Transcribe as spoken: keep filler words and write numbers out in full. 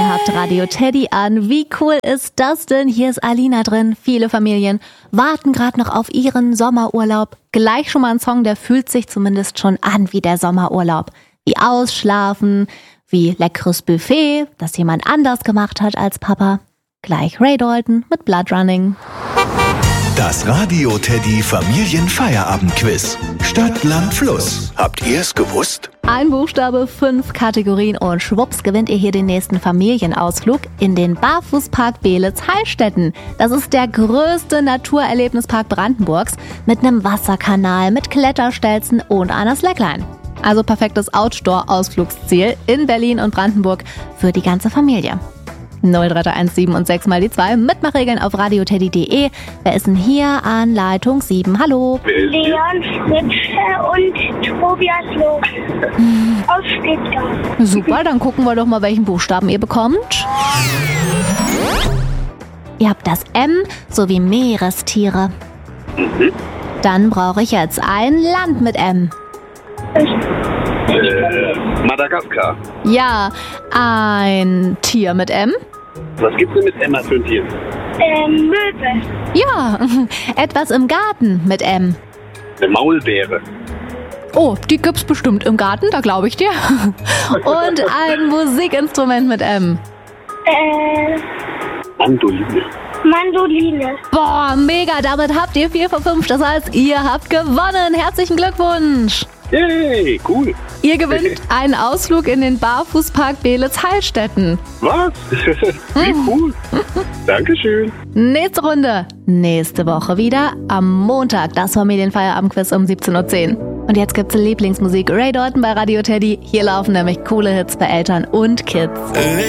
habt Radio Teddy an. Wie cool ist das denn? Hier ist Alina drin. Viele Familien warten gerade noch auf ihren Sommerurlaub. Gleich schon mal ein Song, der fühlt sich zumindest schon an wie der Sommerurlaub. Wie Ausschlafen, wie leckeres Buffet, das jemand anders gemacht hat als Papa. Gleich Ray Dalton mit Blood Running. Das Radio Teddy Familienfeierabendquiz. Stadt, Land, Fluss. Habt ihr es gewusst? Ein Buchstabe, fünf Kategorien und schwupps gewinnt ihr hier den nächsten Familienausflug in den Barfußpark Beelitz-Heilstätten. Das ist der größte Naturerlebnispark Brandenburgs mit einem Wasserkanal, mit Kletterstelzen und einer Slackline. Also perfektes Outdoor-Ausflugsziel in Berlin und Brandenburg für die ganze Familie. null drei drei eins sieben und sechs mal die zwei. Mitmachregeln auf radioteddy punkt de. Wer ist denn hier an Leitung sieben? Hallo. Leon, Fritze und Tobias Loh. Aus Stuttgart. Super, dann gucken wir doch mal, welchen Buchstaben ihr bekommt. Ihr habt das M sowie Meerestiere. Mhm. Dann brauche ich jetzt ein Land mit M. Äh, Madagaskar. Ja, ein Tier mit M. Was gibt's denn mit Emma für ein Tier? Ähm, Möwe. Ja, etwas im Garten mit M. Eine Maulbeere. Oh, die gibt's bestimmt im Garten, da glaube ich dir. Und ein Musikinstrument mit M. Äh, Mandoline. Mandoline. Boah, mega, damit habt ihr vier von fünf. Das heißt, ihr habt gewonnen. Herzlichen Glückwunsch. Yay, cool. Ihr gewinnt einen Ausflug in den Barfußpark Beelitz-Heilstätten. Was? Wie cool. Dankeschön. Nächste Runde, nächste Woche wieder am Montag. Das Familienfeierabendquiz um siebzehn Uhr zehn. Und jetzt gibt's Lieblingsmusik. Ray Dalton bei Radio Teddy. Hier laufen nämlich coole Hits für Eltern und Kids.